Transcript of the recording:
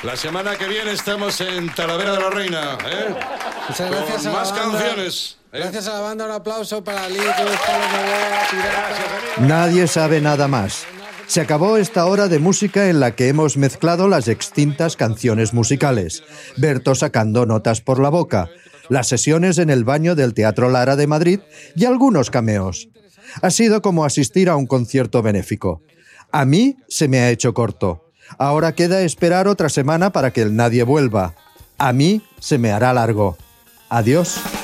La semana que viene estamos en Talavera de la Reina, ¿eh? Muchas gracias con a más la banda. canciones. Gracias a la banda, un aplauso para Litos, Pablo Noguera, Pirata. Nadie sabe nada más. Se acabó esta hora de música en la que hemos mezclado las extintas canciones musicales, Berto sacando notas por la boca, las sesiones en el baño del Teatro Lara de Madrid y algunos cameos. Ha sido como asistir a un concierto benéfico. A mí se me ha hecho corto. Ahora queda esperar otra semana para que el nadie vuelva. A mí se me hará largo. Adiós.